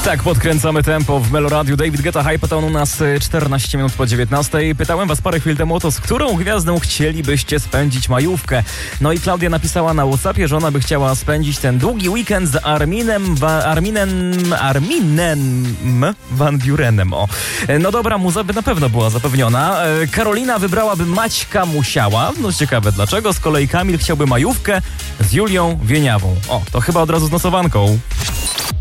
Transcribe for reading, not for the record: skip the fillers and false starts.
Tak, podkręcamy tempo w Meloradiu. David Guetta, Hypetown u nas 14 minut po 19. Pytałem was parę chwil temu o to, z którą gwiazdą chcielibyście spędzić majówkę. No i Klaudia napisała na WhatsAppie, że ona by chciała spędzić ten długi weekend z Arminem Van Burenem. O. No dobra, muza by na pewno była zapewniona. Karolina wybrałaby Maćka Musiała. No ciekawe dlaczego. Z kolei Kamil chciałby majówkę z Julią Wieniawą. O, to chyba od razu z nosowanką.